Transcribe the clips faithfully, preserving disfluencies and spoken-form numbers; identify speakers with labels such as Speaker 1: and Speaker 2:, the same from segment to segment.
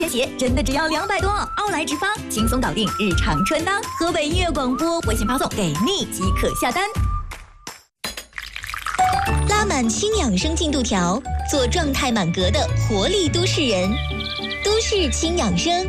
Speaker 1: 鞋真的只要两百多，奥莱直发轻松搞定日常穿搭。河北音乐广播微信发送给你即可下单。
Speaker 2: 拉满轻养生进度条，做状态满格的活力都市人。都市轻养生。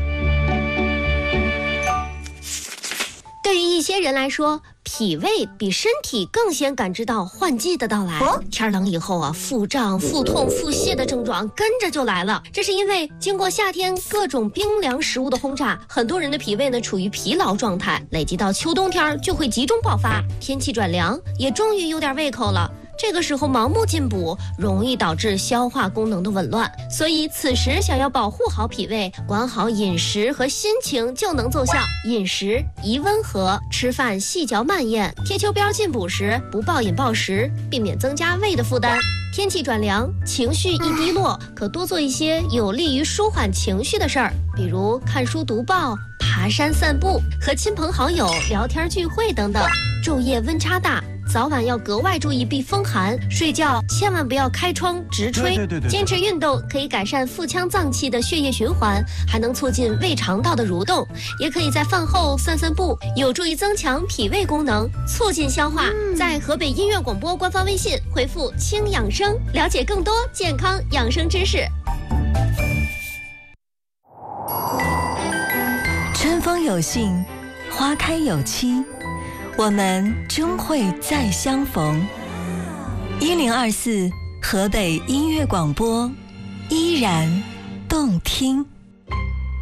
Speaker 3: 对于一些人来说，脾胃比身体更先感知到换季的到来。哦、天冷以后啊，腹胀、腹痛、腹泻的症状跟着就来了。这是因为经过夏天各种冰凉食物的轰炸，很多人的脾胃呢处于疲劳状态，累积到秋冬天就会集中爆发。天气转凉，也终于有点胃口了。这个时候盲目进补，容易导致消化功能的紊乱，所以此时想要保护好脾胃，管好饮食和心情就能奏效。饮食宜温和，吃饭细嚼慢咽，贴秋膘进补时不暴饮暴食，避免增加胃的负担。天气转凉，情绪一低落，可多做一些有利于舒缓情绪的事儿，比如看书读报、爬山散步、和亲朋好友聊天聚会等等。昼夜温差大，早晚要格外注意避风寒，睡觉千万不要开窗直吹。
Speaker 4: 对对对对，
Speaker 3: 坚持运动可以改善腹腔脏器的血液循环，还能促进胃肠道的蠕动。也可以在饭后散散步，有助于增强脾胃功能，促进消化。嗯、在河北音乐广播官方微信回复“轻养生”，了解更多健康养生知识。
Speaker 5: 春风有信，花开有期。我们终会再相逢。一零二四河北音乐广播，依然动听。